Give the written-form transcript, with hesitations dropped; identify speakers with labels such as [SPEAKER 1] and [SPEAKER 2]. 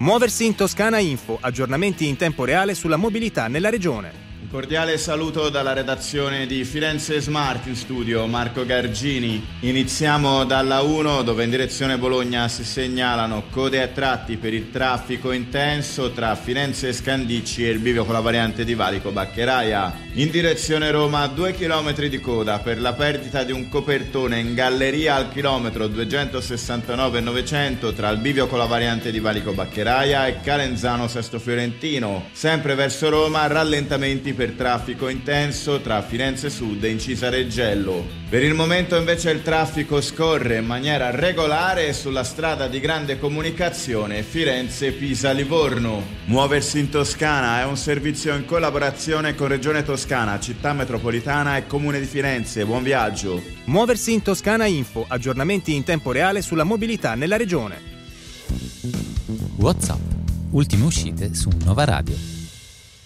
[SPEAKER 1] Muoversi in Toscana Info, aggiornamenti in tempo reale sulla mobilità nella regione.
[SPEAKER 2] Un cordiale saluto dalla redazione di Firenze Smart, in studio Marco Gargini. Iniziamo dalla 1, dove in direzione Bologna si segnalano code a tratti per il traffico intenso tra Firenze Scandicci e il bivio con la variante di Valico Baccheraia. In direzione Roma 2 km di coda per la perdita di un copertone in galleria al chilometro 269,900 tra il bivio con la variante di Valico Baccheraia e Calenzano Sesto Fiorentino. Sempre verso Roma rallentamenti per traffico intenso tra Firenze Sud e Incisa Reggello. Per il momento invece il traffico scorre in maniera regolare sulla strada di grande comunicazione Firenze-Pisa-Livorno. Muoversi in Toscana è un servizio in collaborazione con Regione Toscana, Città Metropolitana e Comune di Firenze. Buon viaggio.
[SPEAKER 1] Muoversi in Toscana Info, aggiornamenti in tempo reale sulla mobilità nella regione.
[SPEAKER 3] WhatsApp, ultime uscite su Nova Radio.